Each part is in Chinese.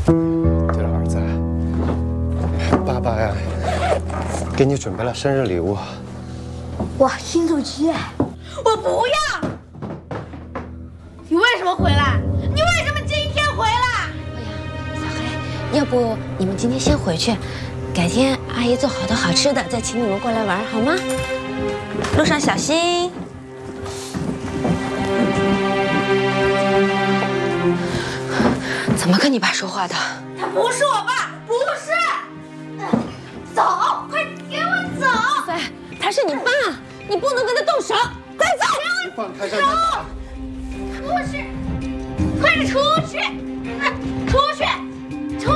对了，儿子，爸爸呀，给你准备了生日礼物。 哇，新手机！我不要！你为什么回来？你为什么今天回来？ 哎呀，小黑，要不你们今天先回去，改天阿姨做好的好吃的再请你们过来玩，好吗？路上小心。怎么跟你爸说话的？ 他不是我爸，不是！走，快给我走！ 飞，他是你爸，你不能跟他动手，快走！ 放开他！ 出去！快点出去！出去！走！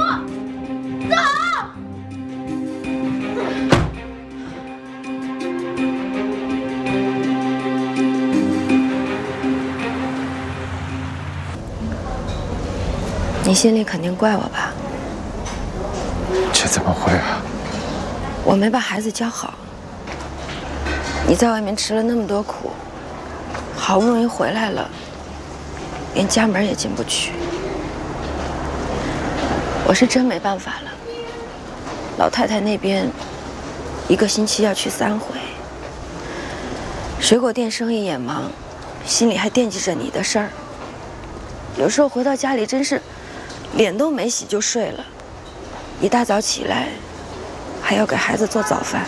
你心里肯定怪我吧？ 这怎么会啊？ 我没把孩子教好，你在外面吃了那么多苦，好不容易回来了，连家门也进不去。我是真没办法了。老太太那边一个星期要去3回，水果店生意也忙，心里还惦记着你的事儿。有时候回到家里真是脸都没洗就睡了，一大早起来还要给孩子做早饭。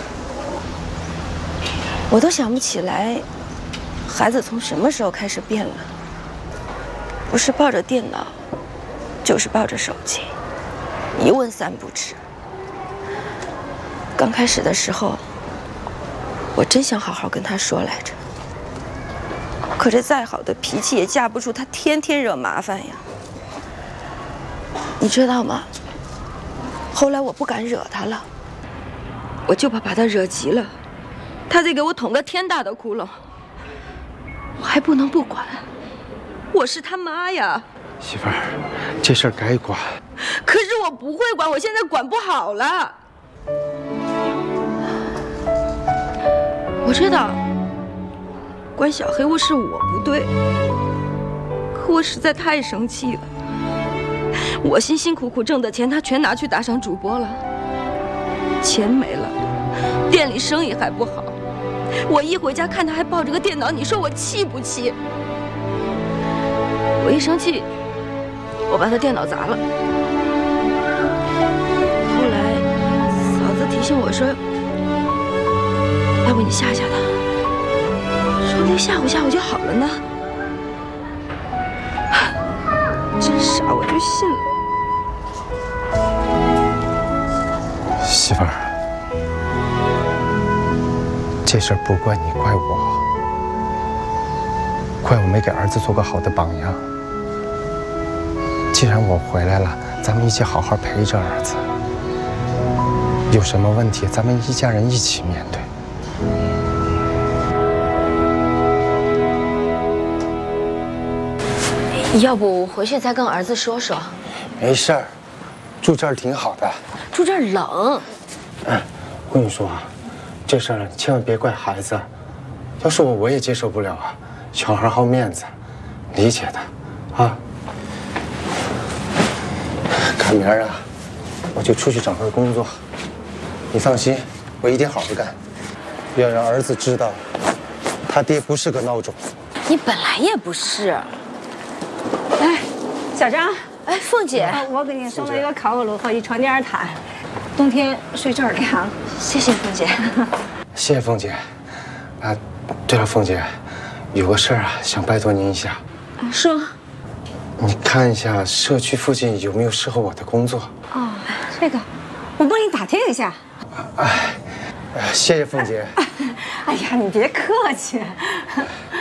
我都想不起来，孩子从什么时候开始变了？不是抱着电脑，就是抱着手机，一问3不知。刚开始的时候，我真想好好跟他说来着，可这再好的脾气也架不住他天天惹麻烦呀。你知道吗？后来我不敢惹他了，我就怕把他惹急了，他再给我捅个天大的窟窿，我还不能不管，我是他妈呀。 媳妇儿，这事儿该管。 可是我不会管，我现在管不好了。我知道管小黑屋是我不对，可我实在太生气了。我辛辛苦苦挣的钱，他全拿去打赏主播了，钱没了，店里生意还不好。我一回家看他还抱着个电脑，你说我气不气？我一生气，我把他电脑砸了。后来嫂子提醒我说，要不你吓吓他，说不定吓唬吓唬就好了呢。真傻，我就信了。 媳妇儿，这事儿不怪你，怪我，怪我没给儿子做个好的榜样。既然我回来了，咱们一起好好陪着儿子。有什么问题，咱们一家人一起面对。 要不回去再跟儿子说说？ 没事儿，住这儿挺好的。 住这儿冷。 我跟你说啊，这事儿你千万别怪孩子，要是我也接受不了啊。小孩好面子，理解的，啊。看明儿啊，我就出去找份工作。你放心，我一定好好干，要让儿子知道，他爹不是个孬种。 你本来也不是。 哎，小张， 哎，凤姐， 我给你送了一个烤火炉和一床垫毯，冬天睡这儿凉。 谢谢凤姐。 谢谢凤姐。啊，对了，凤姐，有个事儿啊，想拜托您一下。 说。 你看一下社区附近有没有适合我的工作。 哦，这个，我帮你打听一下。 哎，谢谢凤姐。 哎呀，你别客气。